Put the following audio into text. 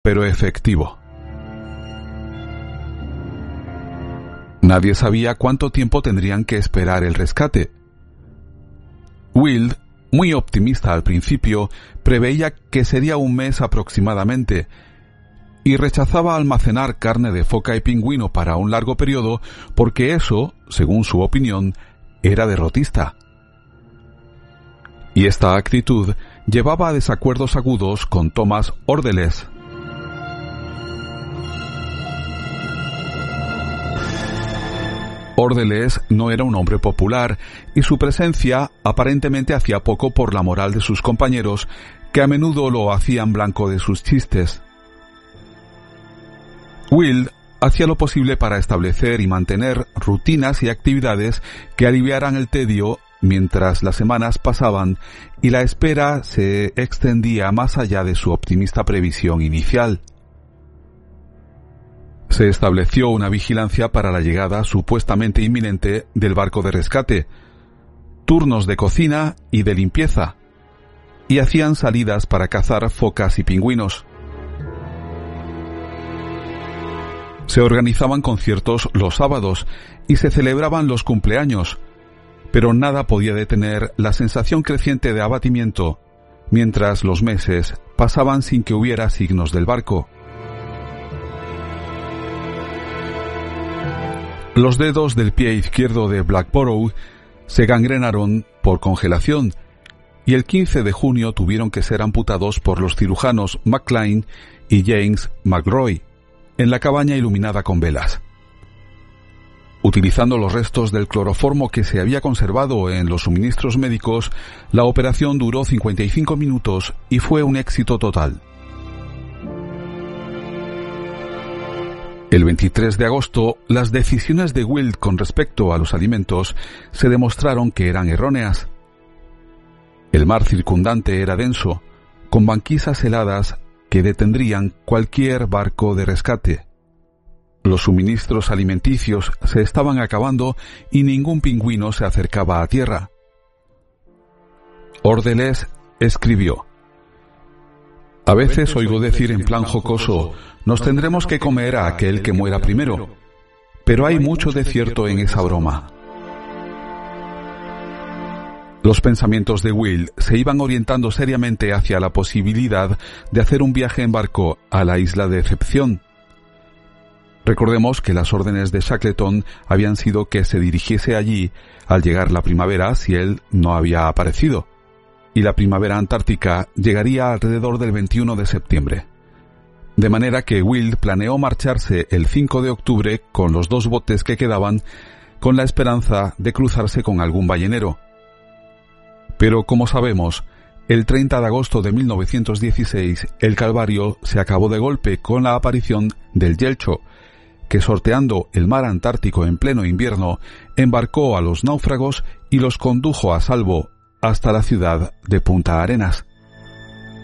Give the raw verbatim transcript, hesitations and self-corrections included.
pero efectivo. Nadie sabía cuánto tiempo tendrían que esperar el rescate. Wild, muy optimista al principio, preveía que sería un mes aproximadamente, y rechazaba almacenar carne de foca y pingüino para un largo periodo porque eso, según su opinión, era derrotista. Y esta actitud llevaba a desacuerdos agudos con Thomas Ordeles. Ordeles no era un hombre popular y su presencia aparentemente hacía poco por la moral de sus compañeros, que a menudo lo hacían blanco de sus chistes. Wild hacía lo posible para establecer y mantener rutinas y actividades que aliviaran el tedio mientras las semanas pasaban y la espera se extendía más allá de su optimista previsión inicial. Se estableció una vigilancia para la llegada supuestamente inminente del barco de rescate, turnos de cocina y de limpieza, y hacían salidas para cazar focas y pingüinos. Se organizaban conciertos los sábados y se celebraban los cumpleaños, pero nada podía detener la sensación creciente de abatimiento, mientras los meses pasaban sin que hubiera signos del barco. Los dedos del pie izquierdo de Blackborough se gangrenaron por congelación y el quince de junio tuvieron que ser amputados por los cirujanos McLean y James McRoy en la cabaña iluminada con velas. Utilizando los restos del cloroformo que se había conservado en los suministros médicos, la operación duró cincuenta y cinco minutos y fue un éxito total. El veintitrés de agosto, las decisiones de Wild con respecto a los alimentos se demostraron que eran erróneas. El mar circundante era denso, con banquisas heladas que detendrían cualquier barco de rescate. Los suministros alimenticios se estaban acabando y ningún pingüino se acercaba a tierra. Ordeles escribió: «A veces oigo decir en plan jocoso, nos tendremos que comer a aquel que muera primero, pero hay mucho de cierto en esa broma». Los pensamientos de Wild se iban orientando seriamente hacia la posibilidad de hacer un viaje en barco a la isla de Decepción. Recordemos que las órdenes de Shackleton habían sido que se dirigiese allí al llegar la primavera si él no había aparecido, y la primavera antártica llegaría alrededor del veintiuno de septiembre. De manera que Wild planeó marcharse el cinco de octubre con los dos botes que quedaban, con la esperanza de cruzarse con algún ballenero. Pero, como sabemos, el treinta de agosto de mil novecientos dieciséis el calvario se acabó de golpe con la aparición del Yelcho, que sorteando el mar Antártico en pleno invierno, embarcó a los náufragos y los condujo a salvo hasta la ciudad de Punta Arenas.